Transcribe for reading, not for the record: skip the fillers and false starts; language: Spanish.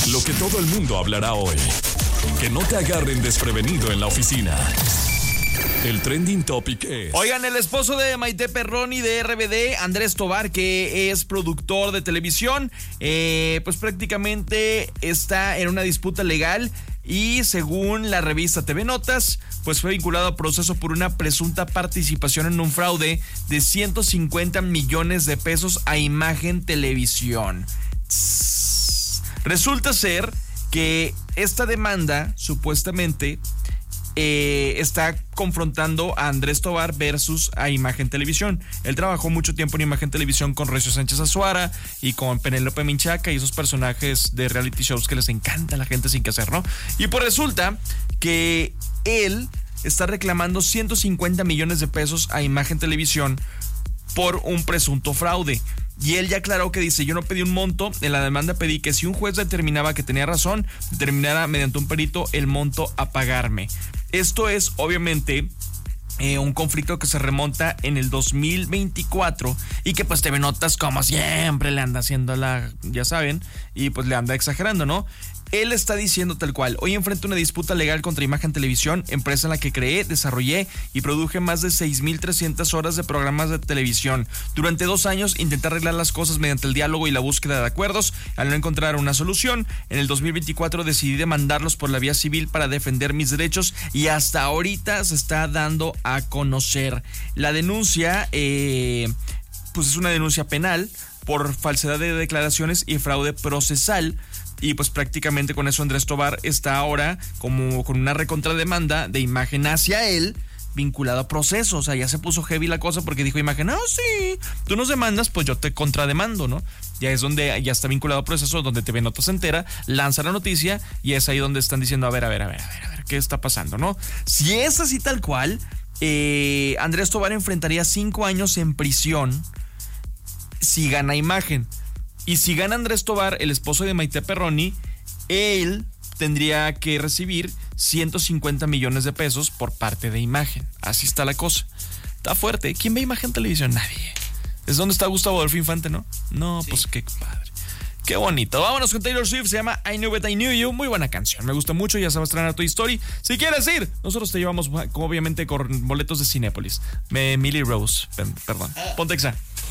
Lo que todo el mundo hablará hoy. Que no te agarren desprevenido en la oficina. El trending topic es... Oigan, el esposo de Maite Perroni de RBD, Andrés Tobar, que es productor de televisión, pues prácticamente está en una disputa legal y según la revista TV Notas, pues fue vinculado a proceso por una presunta participación en un fraude de 150 millones de pesos a Imagen Televisión. Resulta ser que esta demanda supuestamente está confrontando a Andrés Tobar versus a Imagen Televisión. Él trabajó mucho tiempo en Imagen Televisión con Recio Sánchez Azuara y con Penélope Menchaca y esos personajes de reality shows que les encanta a la gente sin que hacer, ¿no? Y pues resulta que él está reclamando 150 millones de pesos a Imagen Televisión por un presunto fraude. Y él ya aclaró que dice, yo no pedí un monto, en la demanda pedí que si un juez determinaba que tenía razón, determinara mediante un perito el monto a pagarme. Esto es obviamente un conflicto que se remonta en el 2024 y que pues TV Notas como siempre le anda haciendo ya saben, y pues le anda exagerando, ¿no? Él está diciendo tal cual, hoy enfrento una disputa legal contra Imagen Televisión, empresa en la que creé, desarrollé y produje más de 6,300 horas de programas de televisión. Durante 2 años intenté arreglar las cosas mediante el diálogo y la búsqueda de acuerdos. Al no encontrar una solución, en el 2024 decidí demandarlos por la vía civil para defender mis derechos y hasta ahorita se está dando a conocer. La denuncia, pues es una denuncia penal por falsedad de declaraciones y fraude procesal. Y pues prácticamente con eso Andrés Tobar está ahora como con una recontrademanda de Imagen hacia él, vinculado a proceso. O sea, ya se puso heavy la cosa porque dijo Imagen, sí, tú nos demandas, pues yo te contrademando, ¿no? Ya es donde ya está vinculado a proceso, donde TV Notas se entera, lanza la noticia y es ahí donde están diciendo, a ver, ¿qué está pasando, no? Si es así tal cual, Andrés Tobar enfrentaría 5 años en prisión si gana Imagen. Y si gana Andrés Tobar, el esposo de Maite Perroni, él tendría que recibir 150 millones de pesos por parte de Imagen. Así está la cosa. Está fuerte. ¿Quién ve Imagen Televisión? Nadie. Es donde está Gustavo Adolfo Infante, ¿no? No, sí. Pues qué padre. Qué bonito. Vámonos con Taylor Swift. Se llama I Knew It, I Knew You. Muy buena canción. Me gusta mucho. Ya se va a estrenar Toy Story. Si quieres ir, nosotros te llevamos, obviamente, con boletos de Cinépolis. Millie Rose. Perdón. Ponte Exa.